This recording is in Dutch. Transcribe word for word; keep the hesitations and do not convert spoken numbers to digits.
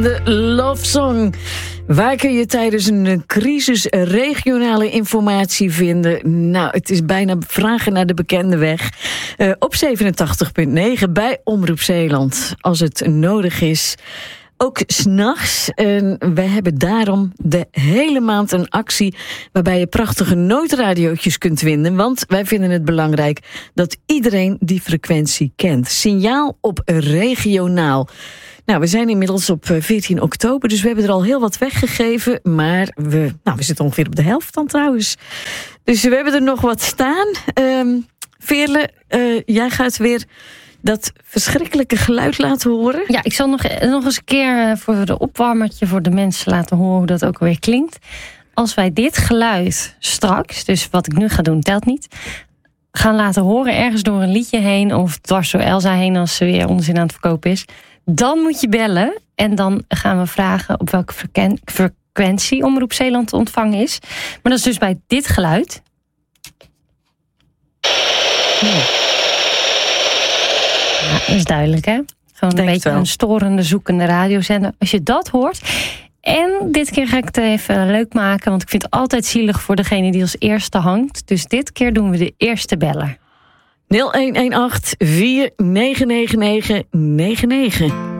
De Love Song. Waar kun je tijdens een crisis regionale informatie vinden? Nou, het is bijna vragen naar de bekende weg. Uh, op zevenentachtig punt negen bij Omroep Zeeland. Als het nodig is. Ook 's nachts. En wij hebben daarom de hele maand een actie waarbij je prachtige noodradiootjes kunt vinden. Want wij vinden het belangrijk dat iedereen die frequentie kent. Signaal op regionaal. Nou, we zijn inmiddels op veertien oktober, dus we hebben er al heel wat weggegeven. Maar we, nou, we zitten ongeveer op de helft dan trouwens. Dus we hebben er nog wat staan. Um, Veerle, uh, jij gaat weer dat verschrikkelijke geluid laten horen. Ja, ik zal nog, nog eens een keer voor de opwarmertje voor de mensen laten horen hoe dat ook alweer klinkt. Als wij dit geluid straks, dus wat ik nu ga doen telt niet, gaan laten horen ergens door een liedje heen of dwars door Elsa heen als ze weer onzin aan het verkopen is, dan moet je bellen en dan gaan we vragen op welke frequentie Omroep Zeeland te ontvangen is. Maar dat is dus bij dit geluid. Ja. Ja, dat is duidelijk, hè? Gewoon een beetje wel een storende, zoekende radiozender. Als je dat hoort. En dit keer ga ik het even leuk maken, want ik vind het altijd zielig voor degene die als eerste hangt. Dus dit keer doen we de eerste beller. nul een een acht vier negen negen negen negen negen.